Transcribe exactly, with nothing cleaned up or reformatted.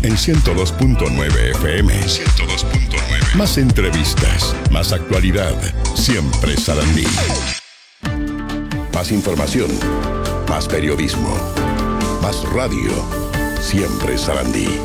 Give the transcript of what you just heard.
en ciento dos punto nueve F M. ciento dos punto nueve. Más entrevistas, más actualidad. Siempre Sarandí. Más información, más periodismo, más radio. Siempre Sarandí.